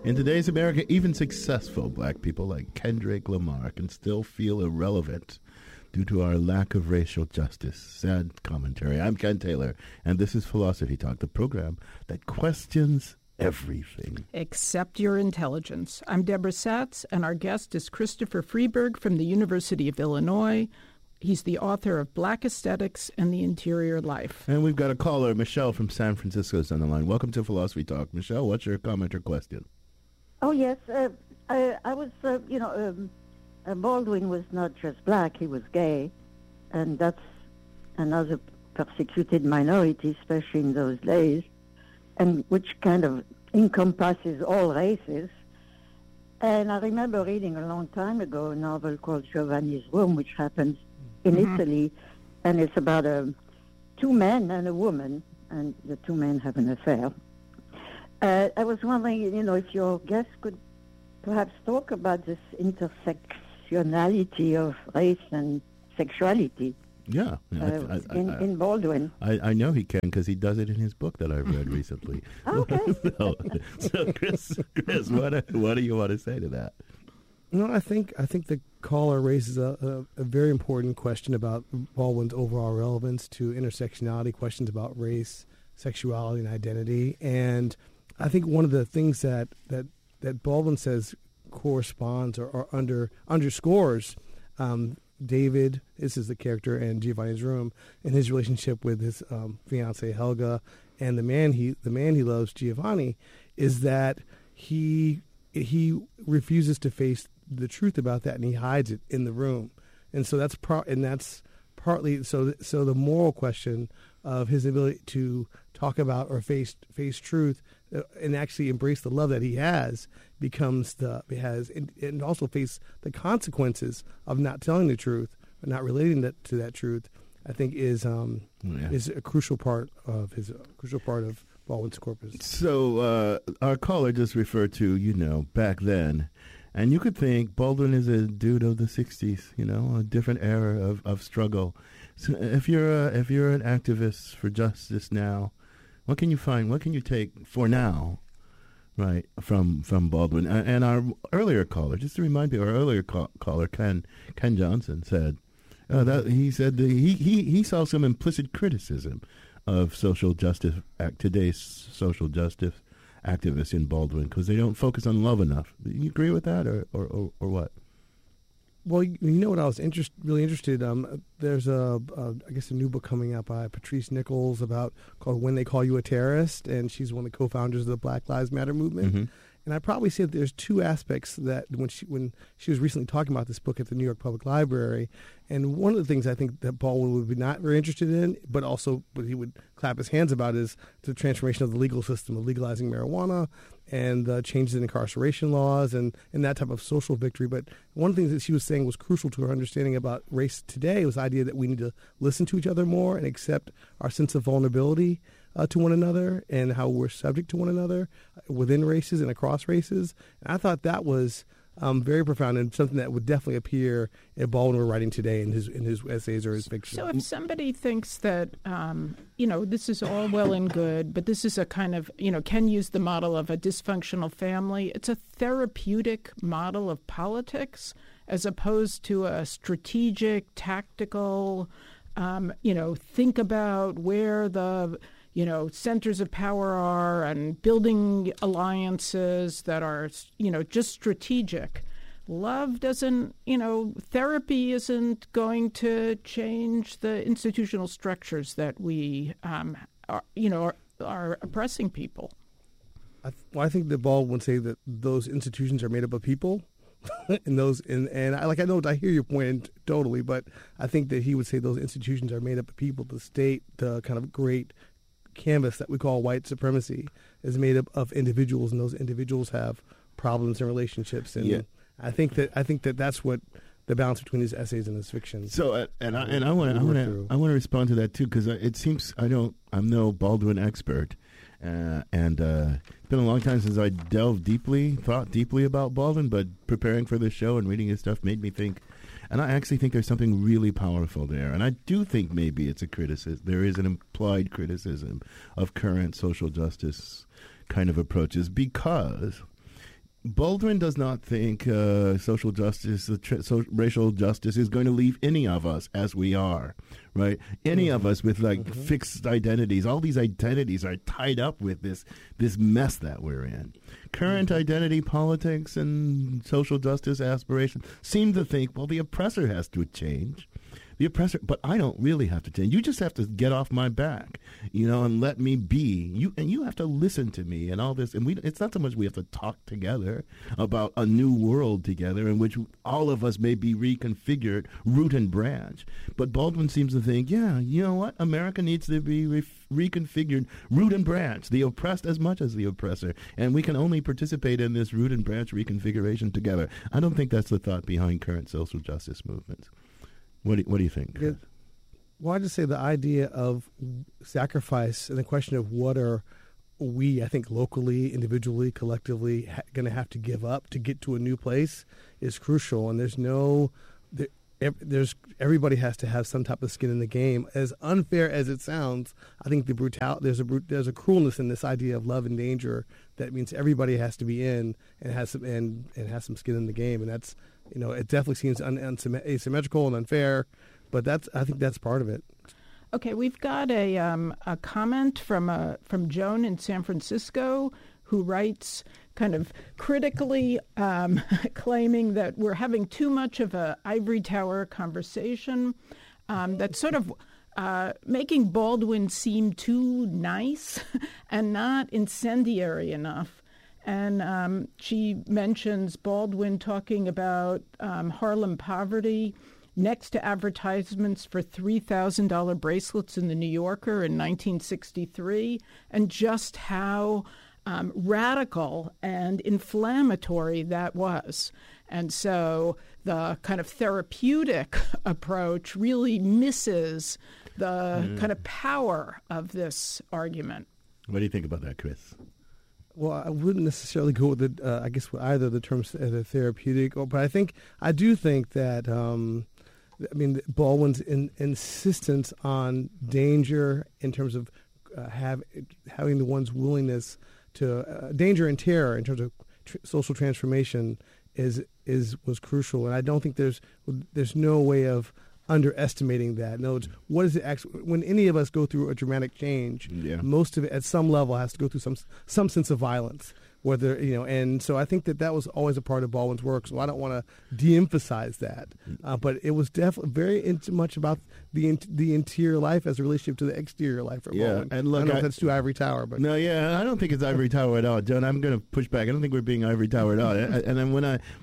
In today's America, even successful black people like Kendrick Lamar can still feel irrelevant due to our lack of racial justice. Sad commentary. I'm Ken Taylor, and this is Philosophy Talk, the program that questions everything except your intelligence. I'm Deborah Satz, and our guest is Christopher Freeberg from the University of Illinois. He's the author of Black Aesthetics and the Interior Life. And we've got a caller, Michelle from San Francisco, is on the line. Welcome to Philosophy Talk. Michelle, what's your comment or question? Oh, yes. I was, Baldwin was not just black, he was gay. And that's another persecuted minority, especially in those days, and which kind of encompasses all races. And I remember reading a long time ago a novel called Giovanni's Room, which happens in Italy, and it's about two men and a woman, and the two men have an affair. I was wondering, if your guest could perhaps talk about this intersectionality of race and sexuality. Yeah. In Baldwin. I know he can because he does it in his book that I've read recently. Okay. so Chris, what do you want to say to that? No, I think the caller raises a very important question about Baldwin's overall relevance to intersectionality, questions about race, sexuality, and identity. And I think one of the things that Baldwin says corresponds or underscores David, this is the character in Giovanni's Room, and his relationship with his fiancée Helga, and the man he loves, Giovanni, is that he refuses to face the truth about that, and he hides it in the room, and so that's partly so the moral question of his ability to talk about or face truth and actually embrace the love that he has and also face the consequences of not telling the truth or not relating to that truth. I think is a crucial part of Baldwin's corpus. So our caller just referred to back then. And you could think Baldwin is a dude of the 60s, a different era of struggle. So if you're an activist for justice now, what can you find? What can you take for now, right, from Baldwin? And our earlier caller, just to remind you, our earlier caller, Ken Johnson, said that he saw some implicit criticism of social justice, today's social justice activists in Baldwin, because they don't focus on love enough. Do you agree with that, or what? Well, what I was really interested. There's I guess a new book coming out by Patrice Nichols called "When They Call You a Terrorist," and she's one of the co-founders of the Black Lives Matter movement. Mm-hmm. And I probably say that there's two aspects that when she was recently talking about this book at the New York Public Library, and one of the things I think that Baldwin would be not very interested in, but also what he would clap his hands about is the transformation of the legal system of legalizing marijuana and the changes in incarceration laws and that type of social victory. But one of the things that she was saying was crucial to her understanding about race today was the idea that we need to listen to each other more and accept our sense of vulnerability to one another and how we're subject to one another within races and across races. And I thought that was very profound and something that would definitely appear if Baldwin were writing today in his essays or his fiction. So if somebody thinks that, this is all well and good, but this is a kind of, Ken used the model of a dysfunctional family. It's a therapeutic model of politics as opposed to a strategic, tactical, think about where the centers of power are and building alliances that are, just strategic. Love doesn't, therapy isn't going to change the institutional structures that we, are oppressing people. I think that Baldwin would say that those institutions are made up of people. I hear your point totally, but I think that he would say those institutions are made up of people. The state, the kind of great canvas that we call white supremacy, is made up of individuals, and those individuals have problems and relationships. And I think that that's what the balance between his essays and his fiction. So, I want to respond to that too, because it seems I'm no Baldwin expert, and it's been a long time since I thought deeply about Baldwin. But preparing for this show and reading his stuff made me think. And I actually think there's something really powerful there. And I do think maybe it's a criticism. There is an implied criticism of current social justice kind of approaches because Baldwin does not think social justice, racial justice is going to leave any of us as we are, right? Any of us with fixed identities. All these identities are tied up with this mess that we're in. Current identity politics and social justice aspirations seem to think, well, the oppressor has to change. The oppressor, but I don't really have to change. You just have to get off my back, and let me be. You have to listen to me and all this. And it's not so much we have to talk together about a new world together in which all of us may be reconfigured, root and branch. But Baldwin seems to think, yeah, you know what? America needs to be reconfigured, root and branch, the oppressed as much as the oppressor. And we can only participate in this root and branch reconfiguration together. I don't think that's the thought behind current social justice movements. What do you think? Well, I just say the idea of sacrifice and the question of what are we, I think, locally, individually, collectively, going to have to give up to get to a new place is crucial. And everybody has to have some type of skin in the game. As unfair as it sounds, I think there's a cruelness in this idea of love and danger that means everybody has to be in and has some skin in the game, and that's. It definitely seems asymmetrical and unfair, but I think that's part of it. Okay, we've got a comment from Joan in San Francisco, who writes kind of critically claiming that we're having too much of a ivory tower conversation that's sort of making Baldwin seem too nice and not incendiary enough. And she mentions Baldwin talking about Harlem poverty next to advertisements for $3,000 bracelets in the New Yorker in 1963, and just how radical and inflammatory that was. And so the kind of therapeutic approach really misses the kind of power of this argument. What do you think about that, Chris? Well, I wouldn't necessarily go with with either the terms therapeutic, but I do think that Baldwin's insistence on danger in terms of having the one's willingness to danger and terror in terms of social transformation was crucial, and I don't think there's no way of underestimating that. In other words, what is it actually, when any of us go through a dramatic change, most of it at some level has to go through some sense of violence, whether, and so I think that was always a part of Baldwin's work, so I don't want to de-emphasize that. But it was definitely very much about the interior life as a relationship to the exterior life for Baldwin. And look, I don't know if that's too ivory tower, but no, I don't think it's ivory tower at all, John. I'm going to push back. I don't think we're being ivory tower at all. And then when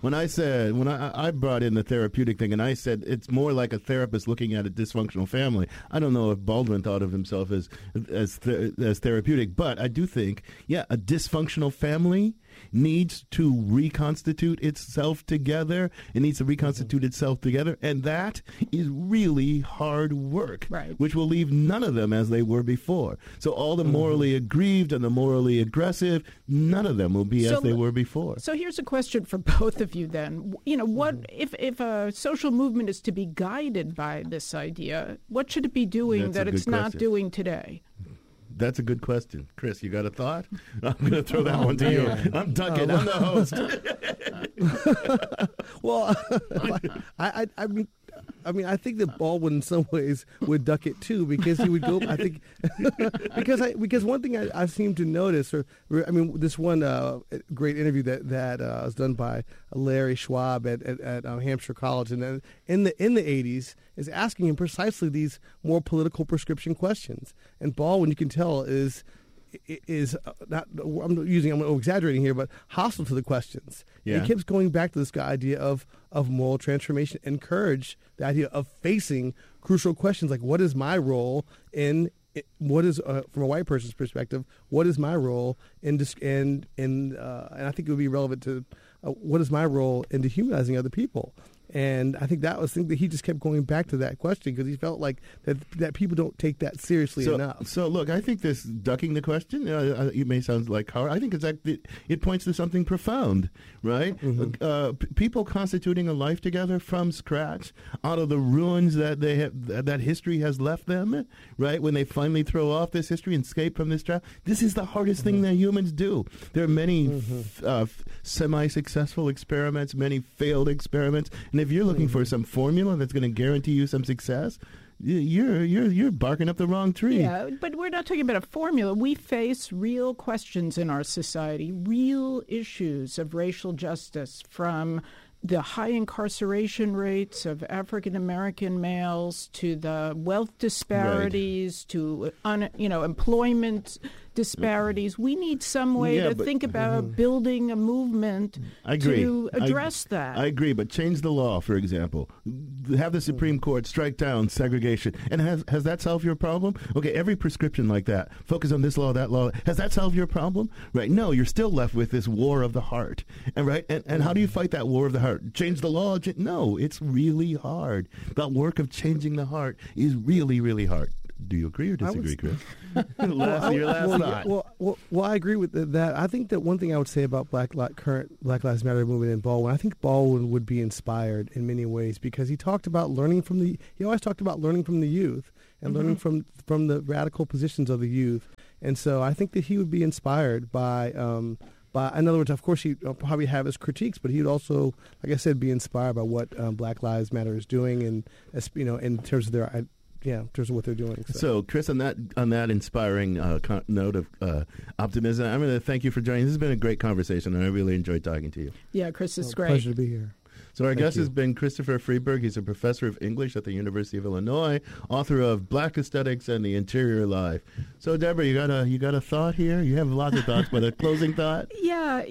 I brought in the therapeutic thing, and I said it's more like a therapist looking at a dysfunctional family. I don't know if Baldwin thought of himself as therapeutic, but I do think, a dysfunctional family needs to reconstitute itself together. It needs to reconstitute itself together, and that is really hard work, right, which will leave none of them as they were before. So all the morally aggrieved and the morally aggressive, none of them will be as they were before. So here's a question for both of you then. What if a social movement is to be guided by this idea, what should it be doing that it's not doing today? That's a good question. Chris, you got a thought? I'm going to throw that one to you. I'm Duncan. I'm the host. Well, I think that Baldwin in some ways would duck it too, because he would go. I think because one thing I seem to notice, this one great interview that was done by Larry Schwab at Hampshire College, and in the 80s is asking him precisely these more political prescription questions, and Baldwin, you can tell, is not, I'm exaggerating here, but hostile to the questions. Yeah. He keeps going back to this idea of moral transformation, encourage the idea of facing crucial questions like, what is my role in what is from a white person's perspective, what is my role and I think it would be relevant to what is my role in dehumanizing other people. And I think that was something that he just kept going back to that question because he felt like that people don't take that seriously enough. So look, I think this ducking the question, it may sound like hard. I think it points to something profound, right? People constituting a life together from scratch out of the ruins that they have, that history has left them, right? When they finally throw off this history and escape from this trap, this is the hardest thing that humans do. There are many semi-successful experiments, many failed experiments. And if you're looking for some formula that's going to guarantee you some success, you're barking up the wrong tree. Yeah, but we're not talking about a formula. We face real questions in our society, real issues of racial justice, from the high incarceration rates of African American males to the wealth disparities, to employment disparities. We need some way to think about building a movement to address that. I agree, but change the law, for example. Have the Supreme Court strike down segregation. And has that solved your problem? Okay, every prescription like that, focus on this law, that law. Has that solved your problem? Right? No, you're still left with this war of the heart. And right? And how do you fight that war of the heart? Change the law? No, it's really hard. The work of changing the heart is really, really hard. Do you agree or disagree, Chris? Your last thought. Well, I agree with that. I think that one thing I would say about current Black Lives Matter movement in Baldwin, I think Baldwin would be inspired in many ways because he talked about he always talked about learning from the youth and learning from the radical positions of the youth. And so I think that he would be inspired by in other words, of course, he'd probably have his critiques, but he'd also, like I said, be inspired by what Black Lives Matter is doing, and in terms of their in terms of what they're doing. So Chris, on that inspiring note of optimism, I'm going to thank you for joining. This has been a great conversation, and I really enjoyed talking to you. Yeah, Chris, it's great. Pleasure to be here. So our guest has been Christopher Freeberg. He's a professor of English at the University of Illinois, author of Black Aesthetics and the Interior Life. So Deborah, you got a thought here? You have lots of thoughts, but a closing thought? Yeah,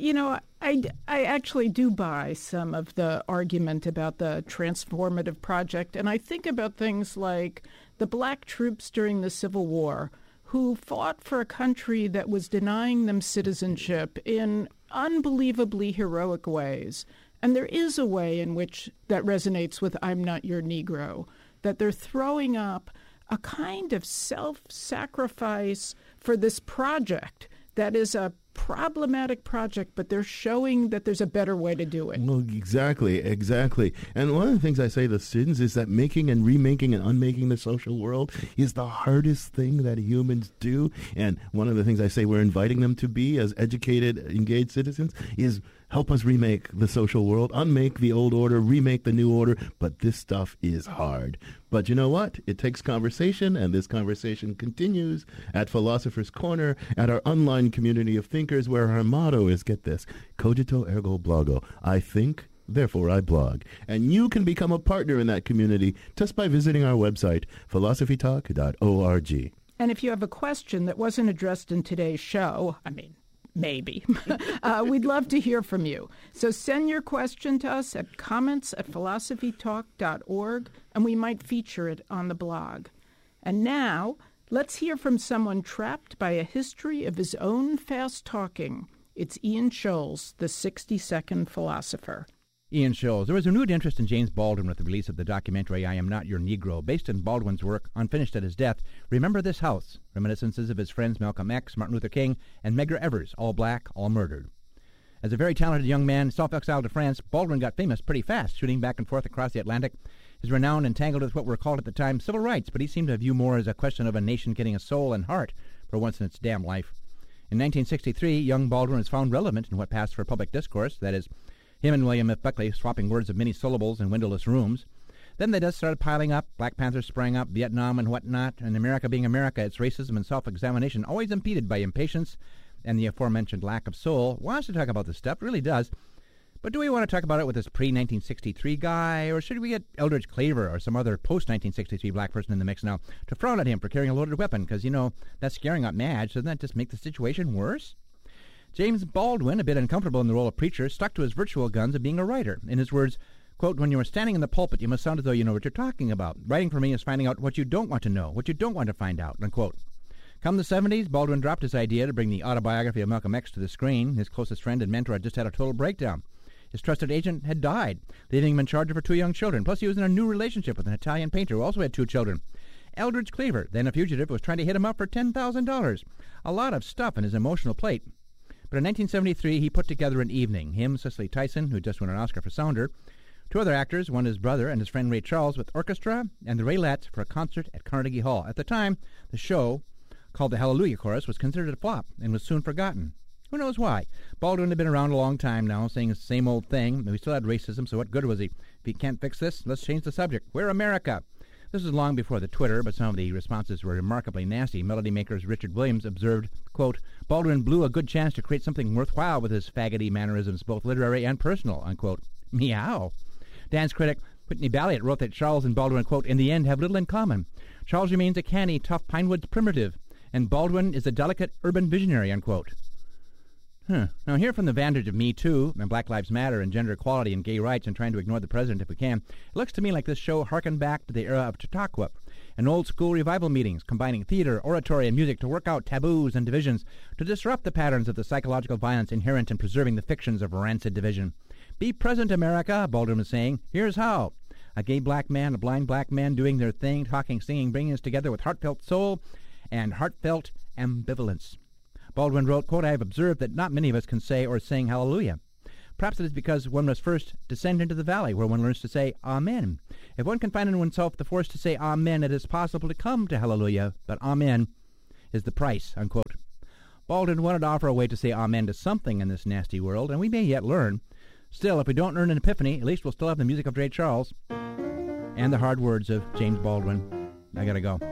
I actually do buy some of the argument about the transformative project, and I think about things like the black troops during the Civil War who fought for a country that was denying them citizenship in unbelievably heroic ways. And there is a way in which that resonates with I'm Not Your Negro, that they're throwing up a kind of self-sacrifice for this project that is a problematic project, but they're showing that there's a better way to do it. Well, exactly. And one of the things I say to students is that making and remaking and unmaking the social world is the hardest thing that humans do. And one of the things I say we're inviting them to be as educated, engaged citizens is help us remake the social world, unmake the old order, remake the new order. But this stuff is hard. But you know what? It takes conversation, and this conversation continues at Philosopher's Corner, at our online community of thinkers, where our motto is, get this, cogito ergo blogo. I think, therefore I blog. And you can become a partner in that community just by visiting our website, philosophytalk.org. And if you have a question that wasn't addressed in today's show, maybe. We'd love to hear from you. So send your question to us at comments@philosophytalk.org, and we might feature it on the blog. And now, let's hear from someone trapped by a history of his own fast talking. It's Ian Scholes, the 60-second philosopher. Ian Scholes. There was a renewed interest in James Baldwin with the release of the documentary I Am Not Your Negro, based on Baldwin's work, unfinished at his death, Remember This House, reminiscences of his friends Malcolm X, Martin Luther King, and Medgar Evers, all black, all murdered. As a very talented young man, self-exiled to France, Baldwin got famous pretty fast, shooting back and forth across the Atlantic. His renown entangled with what were called at the time civil rights, but he seemed to view more as a question of a nation getting a soul and heart for once in its damn life. In 1963, young Baldwin was found relevant in what passed for public discourse, that is, him and William F. Buckley swapping words of many syllables in windowless rooms. Then they just started piling up. Black Panthers sprang up, Vietnam and whatnot, and America being America, its racism and self-examination always impeded by impatience and the aforementioned lack of soul. Wants to talk about this stuff, really does. But do we want to talk about it with this pre-1963 guy, or should we get Eldridge Claver or some other post-1963 black person in the mix now to frown at him for carrying a loaded weapon? Because, that's scaring up Madge. Doesn't that just make the situation worse? James Baldwin, a bit uncomfortable in the role of preacher, stuck to his virtual guns of being a writer. In his words, quote, when you are standing in the pulpit, you must sound as though you know what you're talking about. Writing for me is finding out what you don't want to know, what you don't want to find out, unquote. Come the 70s, Baldwin dropped his idea to bring the autobiography of Malcolm X to the screen. His closest friend and mentor had just had a total breakdown. His trusted agent had died, leaving him in charge of her 2 young children. Plus, he was in a new relationship with an Italian painter who also had 2 children. Eldridge Cleaver, then a fugitive, was trying to hit him up for $10,000. A lot of stuff on his emotional plate. But in 1973, he put together an evening. Him, Cicely Tyson, who just won an Oscar for Sounder, 2 other actors, one his brother and his friend Ray Charles with orchestra, and the Raylettes for a concert at Carnegie Hall. At the time, the show, called the Hallelujah Chorus, was considered a flop and was soon forgotten. Who knows why? Baldwin had been around a long time now, saying the same old thing. We still had racism, so what good was he? If he can't fix this, let's change the subject. We're America. This was long before the Twitter, but some of the responses were remarkably nasty. Melody Maker's Richard Williams observed, quote, Baldwin blew a good chance to create something worthwhile with his faggoty mannerisms, both literary and personal, unquote. Meow. Dance critic Whitney Balliet wrote that Charles and Baldwin, quote, in the end have little in common. Charles remains a canny, tough Pinewoods primitive, and Baldwin is a delicate urban visionary, unquote. Now, here from the vantage of Me Too and Black Lives Matter and gender equality and gay rights and trying to ignore the president if we can, it looks to me like this show harkened back to the era of Chautauqua and old-school revival meetings, combining theater, oratory, and music to work out taboos and divisions, to disrupt the patterns of the psychological violence inherent in preserving the fictions of rancid division. Be present, America, Baldwin was saying. Here's how. A gay black man, a blind black man doing their thing, talking, singing, bringing us together with heartfelt soul and heartfelt ambivalence. Baldwin wrote, quote, I have observed that not many of us can say or sing hallelujah. Perhaps it is because one must first descend into the valley where one learns to say amen. If one can find in oneself the force to say amen, it is possible to come to hallelujah, but amen is the price, unquote. Baldwin wanted to offer a way to say amen to something in this nasty world, and we may yet learn. Still, if we don't earn an epiphany, at least we'll still have the music of Ray Charles and the hard words of James Baldwin. I gotta go.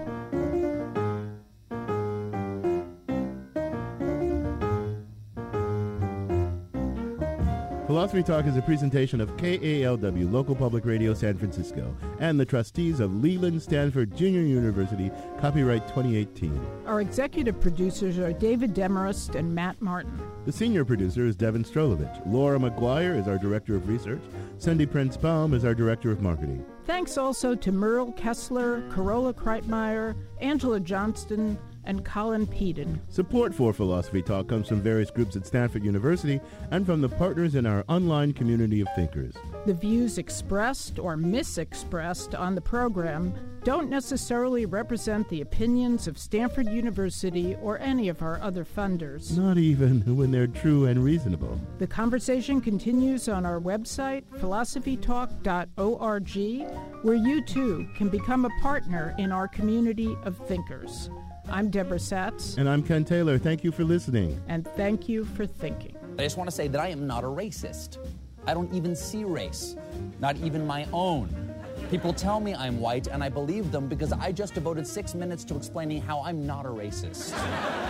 Philosophy Talk is a presentation of KALW, Local Public Radio San Francisco, and the trustees of Leland Stanford Junior University, copyright 2018. Our executive producers are David Demarest and Matt Martin. The senior producer is Devin Strolovich. Laura McGuire is our director of research. Cindy Prince-Baum is our director of marketing. Thanks also to Merle Kessler, Carola Kreitmeyer, Angela Johnston, and Colin Peden. Support for Philosophy Talk comes from various groups at Stanford University and from the partners in our online community of thinkers. The views expressed or misexpressed on the program don't necessarily represent the opinions of Stanford University or any of our other funders. Not even when they're true and reasonable. The conversation continues on our website, philosophytalk.org, where you too can become a partner in our community of thinkers. I'm Deborah Satz. And I'm Ken Taylor. Thank you for listening. And thank you for thinking. I just want to say that I am not a racist. I don't even see race, not even my own. People tell me I'm white, and I believe them because I just devoted 6 minutes to explaining how I'm not a racist.